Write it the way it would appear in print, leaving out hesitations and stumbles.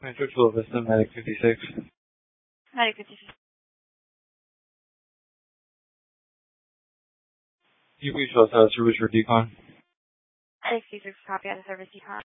Metro Chula Vista, Medic 56. Medic 56. UP Chula Service for Decon. Medic 56, copy out of service decon.